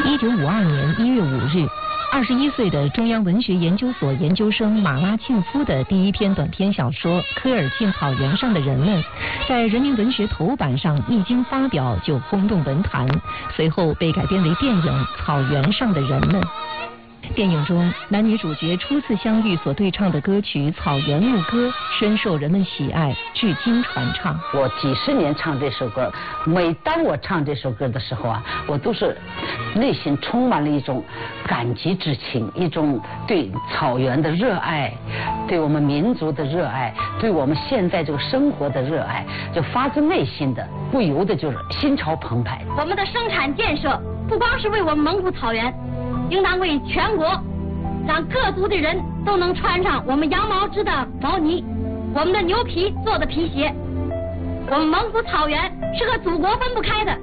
1952年1月5日，21岁的中央文学研究所研究生马拉沁夫的第一篇短篇小说《科尔沁草原上的人们》在人民文学头版上一经发表就轰动文坛，随后被改编为电影《草原上的人们》。电影中男女主角初次相遇所对唱的歌曲《草原牧歌》深受人们喜爱，至今传唱。 我几十年唱这首歌，每当我唱这首歌的时候啊，我都是内心充满了一种感激之情，一种对草原的热爱，对我们民族的热爱，对我们现在这个生活的热爱，就发自内心的，不由得就是心潮澎湃。 我们的生产建设不光是为我们蒙古草原，应当为全国，让各族的人都能穿上我们羊毛织的毛呢，我们的牛皮做的皮鞋。我们蒙古草原是和祖国分不开的。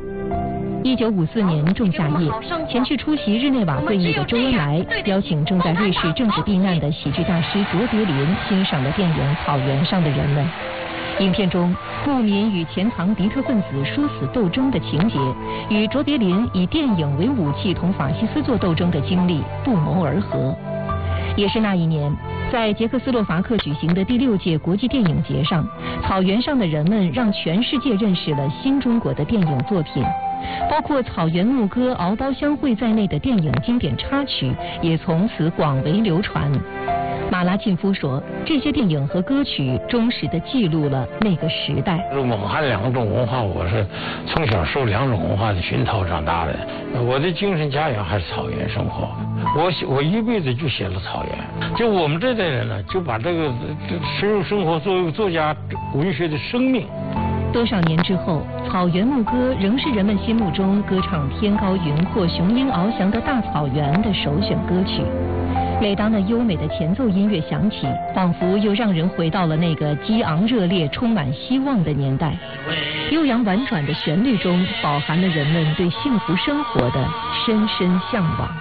1954年仲夏夜，前去出席日内瓦会议的周恩来邀请正在瑞士政治避难的喜剧大师卓别林欣赏的电影《草原上的人们》。影片中牧民与潜藏敌特分子殊死斗争的情节，与卓别林以电影为武器同法西斯作斗争的经历不谋而合。也是那一年，在捷克斯洛伐克举行的第6届国际电影节上，草原上的人们让全世界认识了新中国的电影作品，包括《草原牧歌》《敖刀相会》在内的电影经典插曲也从此广为流传。马拉沁夫说，这些电影和歌曲忠实地记录了那个时代。 蒙汉两种文化，我是从小受两种文化的熏陶长大的。我的精神家园还是草原生活，我一辈子就写了草原。就我们这代人呢，就把这个深入生活作为作家文学的生命。 多少年之后，《草原牧歌》仍是人们心目中歌唱天高云阔、雄鹰翱翔的大草原的首选歌曲。每当那优美的前奏音乐响起，仿佛又让人回到了那个激昂热烈、充满希望的年代。悠扬婉转的旋律中，饱含了人们对幸福生活的深深向往。